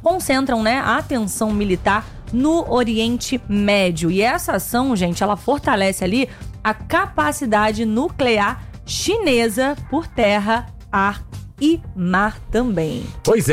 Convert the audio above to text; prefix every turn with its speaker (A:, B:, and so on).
A: concentram, né, a atenção militar no Oriente Médio. E essa ação, gente, ela fortalece ali a capacidade nuclear chinesa por terra, ar e mar também.
B: Pois é.